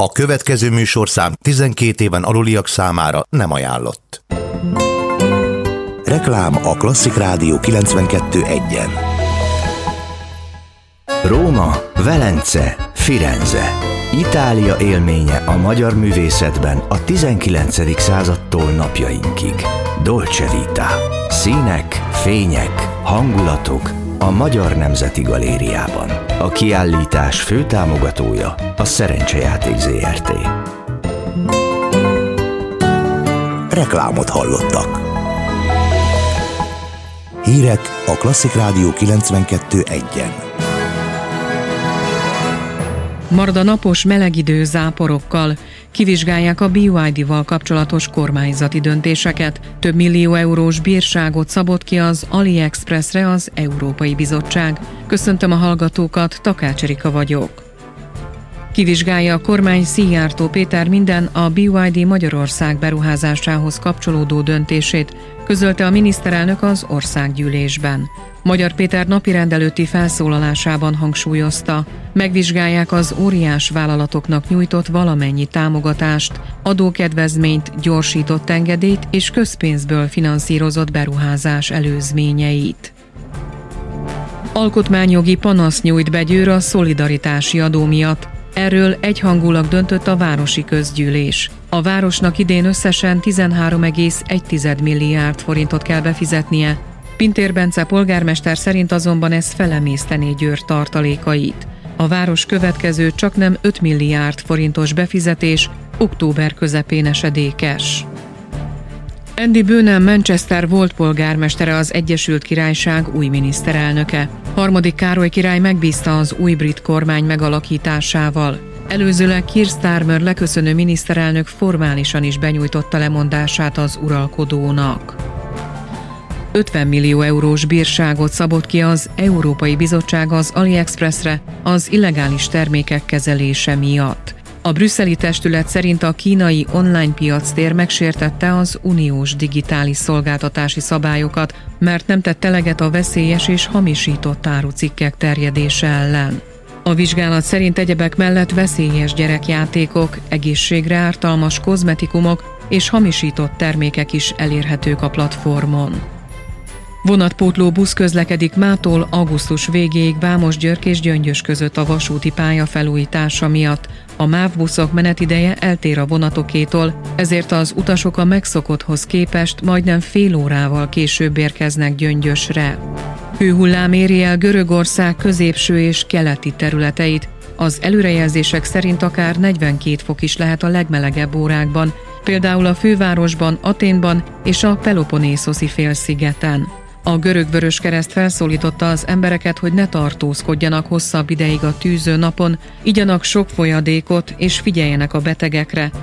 A következő műsorszám 12 éven aluliak számára nem ajánlott. Reklám a Klasszik Rádió 92.1-en. Róma, Velence, Firenze. Itália élménye a magyar művészetben a 19. századtól napjainkig. Dolce Vita. Színek, fények, hangulatok a Magyar Nemzeti Galériában. A kiállítás főtámogatója a Szerencsejáték Zrt. Reklámot hallottak. Hírek a Klasszik Rádió 92.1-en. Marad a napos melegidő záporokkal. Kivizsgálják a BYD-val kapcsolatos kormányzati döntéseket. Több millió eurós bírságot szabott ki az AliExpressre az Európai Bizottság. Köszöntöm a hallgatókat, Takács Erika vagyok. Kivizsgálja a kormány Szijjártó Péter minden a BYD Magyarország beruházásához kapcsolódó döntését, közölte a miniszterelnök az országgyűlésben. Magyar Péter napirend előtti felszólalásában hangsúlyozta, megvizsgálják az óriás vállalatoknak nyújtott valamennyi támogatást, adókedvezményt, gyorsított engedélyt és közpénzből finanszírozott beruházás előzményeit. Alkotmányjogi panasz nyújt be Győr a szolidaritási adó miatt. Erről egyhangulag döntött a városi közgyűlés. A városnak idén összesen 13,1 milliárd forintot kell befizetnie. Pintér Bence polgármester szerint azonban ez felemésztené Győr tartalékait. A város következő csaknem 5 milliárd forintos befizetés október közepén esedékes. Andy Burnham Manchester volt polgármestere, az Egyesült Királyság új miniszterelnöke. Harmadik Károly király megbízta az új brit kormány megalakításával. Előzőleg Keir Starmer leköszönő miniszterelnök formálisan is benyújtotta lemondását az uralkodónak. 50 millió eurós bírságot szabott ki az Európai Bizottság az AliExpressre az illegális termékek kezelése miatt. A brüsszeli testület szerint a kínai online piactér megsértette az uniós digitális szolgáltatási szabályokat, mert nem tett eleget a veszélyes és hamisított árucikkek terjedése ellen. A vizsgálat szerint egyebek mellett veszélyes gyerekjátékok, egészségre ártalmas kozmetikumok és hamisított termékek is elérhetők a platformon. Vonatpótló busz közlekedik mától augusztus végéig Vámosgyörgy és Gyöngyös között a vasúti pálya felújítása miatt. A MÁV buszok menetideje eltér a vonatokétól, ezért az utasok a megszokotthoz képest majdnem fél órával később érkeznek Gyöngyösre. Hőhullám éri el Görögország középső és keleti területeit. Az előrejelzések szerint akár 42 fok is lehet a legmelegebb órákban, például a fővárosban, Athénban és a Peloponnészoszi félszigeten. A görög Vöröskereszt felszólította az embereket, hogy ne tartózkodjanak hosszabb ideig a tűző napon, igyanak sok folyadékot és figyeljenek a betegekre,